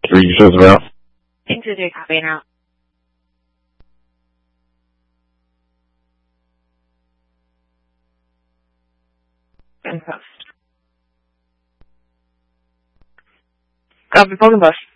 Read your shows about. Things to do copy now. And post. Copy, post.